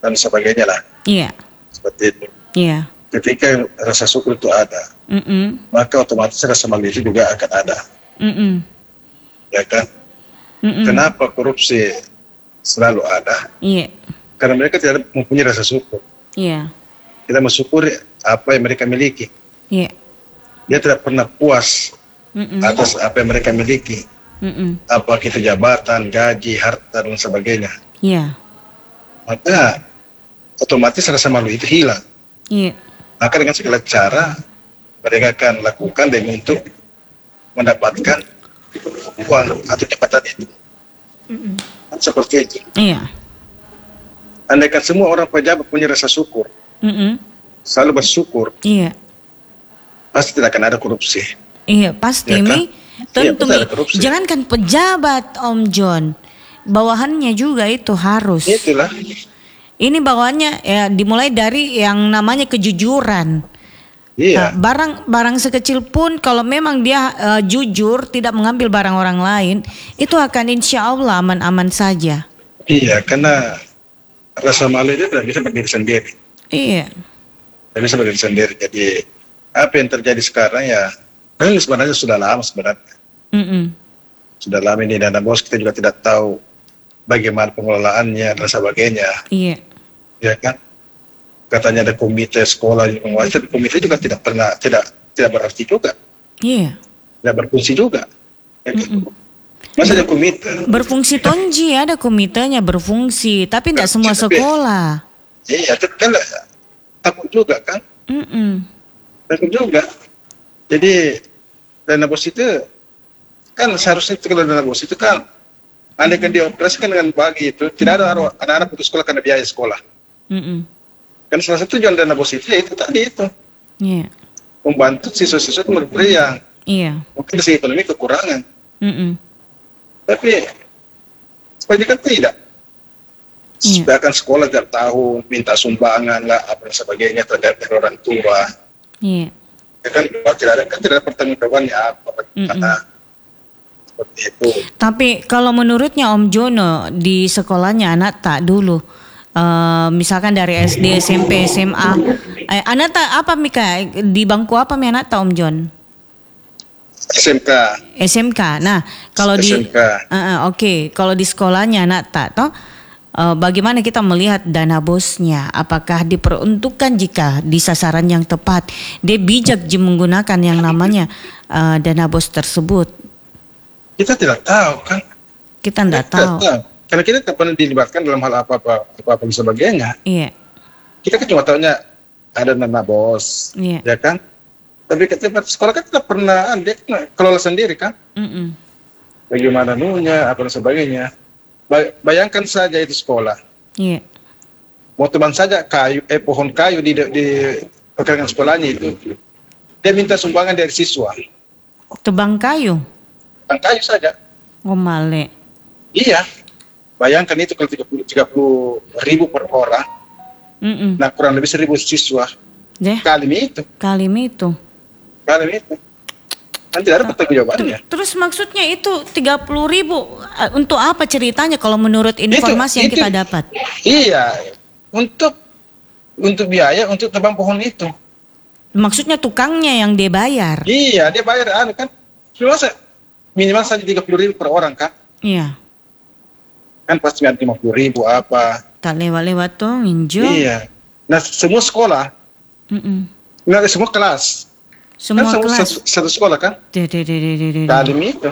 dan sebagainya lah. Iya. Seperti itu. Iya. Ketika rasa syukur itu ada, maka otomatis rasa malu itu juga akan ada. Ya kan? Kenapa korupsi selalu ada? Iya. Karena mereka tidak mempunyai rasa syukur. Iya. Kita mensyukuri apa yang mereka miliki. Iya. Dia tidak pernah puas atas apa yang mereka miliki. Apa itu jabatan, gaji, harta dan sebagainya. Iya. Maka otomatis rasa malu itu hilang. Iya. Maka dengan segala cara mereka akan lakukan untuk mendapatkan uang atau jabatan itu. Seperti itu. Iya. Andaikan semua orang pejabat punya rasa syukur, selalu bersyukur, iya, pasti tidak akan ada korupsi. Iya, pasti Ya kan? Mi. Tentu Iya, Mi. Jangankan pejabat, Om John, bawahannya juga itu harus. Itulah. Ini bawahannya ya dimulai dari yang namanya kejujuran. Iya. Barang sekecil pun kalau memang dia jujur, tidak mengambil barang orang lain, itu akan insya Allah aman-aman saja. Iya, karena rasa malu itu tidak bisa berdiri sendiri. Iya. Tidak bisa berdiri sendiri. Jadi apa yang terjadi sekarang ya, ini sebenarnya sudah lama sebenarnya. Sudah lama ini dana bos, kita juga tidak tahu bagaimana pengelolaannya dan sebagainya. Iya. Ya kan? Katanya ada komite sekolah yang menguasai, komite juga tidak berarti juga. Iya. Tidak berfungsi juga. Ya kan? Masa ada komite? Berfungsi tonji, ada komitenya berfungsi, tapi tidak semua sekolah. Iya, itu kan takut juga kan? Takut juga. Jadi dana bos itu kan seharusnya itu, kalau dana bos itu kan andaikan dioperasikan dengan bagi itu, tidak ada anak-anak putus sekolah karena biaya sekolah. Kan salah satu tujuan dana bos itu tadi itu. Iya. Membantu siswa-siswa murid-murid yang mungkin dari segi ekonomi kekurangan. Tapi kebanyakan tidak. Sedangkan sekolah tiap tahun minta sumbangan lah apa dan sebagainya terhadap orang tua. Iya. Ya kan tidak ada pertanggungjawabannya apa bagaimana. Seperti itu. Tapi kalau menurutnya Om Jono di sekolahnya anak tak dulu, misalkan dari SD, SMP, SMA, anak tak apa Mika di bangku apa mi anak tak Om John? SMK. Nah, kalau SMK. Oke. Kalau di sekolahnya anak tak toh, bagaimana kita melihat dana bosnya? Apakah diperuntukkan jika di sasaran yang tepat? Dia bijak menggunakan yang namanya dana bos tersebut. Kita tidak tahu kan? Kita tidak tahu. Karena kita tidak pernah dilibatkan dalam hal apa-apa dan sebagainya. Iya. Kita kan cuma tahunya ada dana bos, ya kan? Tapi ketika sekolah kan tidak pernah, dia kelola sendiri kan? Bagaimana nunya, apa dan sebagainya. Bayangkan saja itu sekolah. Iya. Mau teman saja pohon kayu di pegangan sekolahnya itu, dia minta sumbangan dari siswa. Tebang kayu? Tebang kayu saja. Oh male. Iya. Bayangkan itu kalau 30 ribu per orang. Nah kurang lebih 1.000 siswa. Kali itu. Nanti ada pertanggungjawabannya. Terus maksudnya itu 30 ribu untuk apa ceritanya kalau menurut informasi yang kita dapat? Iya, untuk biaya untuk tebang pohon itu. Maksudnya tukangnya yang dia bayar? Iya, dia bayar kan. Minimal saja 30 ribu per orang kan? Iya. Kan pasti 50 ribu apa? Tak lewat-lewat tuh nginjo. Iya. Nah semua sekolah. Nah semua kelas. Semua kan kelas. Satu sekolah kan? Kali itu.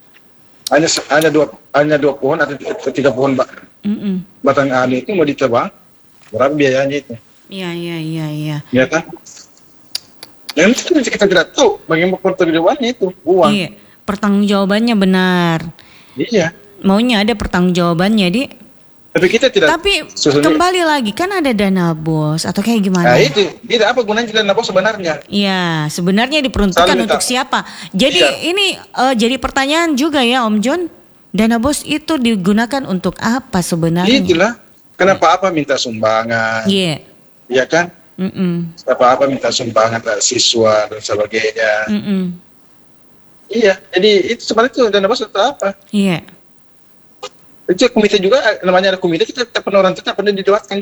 Hanya dua pohon atau 3 pohon batang ali itu mau ditebang. Berapa biayanya itu? Iya. Iya kan? Yang itu kita tidak tahu bagaimana pertanggungjawabannya itu uang. Iya. Pertanggungjawabannya benar. Iya. Maunya ada pertanggungjawabannya di. Tapi kita tidak. Tapi kembali lagi kan ada dana bos atau kayak gimana? Nah itu, tidak apa gunanya dana bos sebenarnya? Iya, sebenarnya diperuntukkan untuk siapa? Jadi ini jadi pertanyaan juga ya Om John, dana bos itu digunakan untuk apa sebenarnya? Itulah, kenapa apa minta sumbangan? Iya. Iya kan? Apa minta sumbangan dari siswa dan sebagainya? Iya, jadi itu sebenarnya itu dana bos untuk apa? Iya. Itu komite juga, namanya ada komite, kita pernah orang itu pernah didewatkan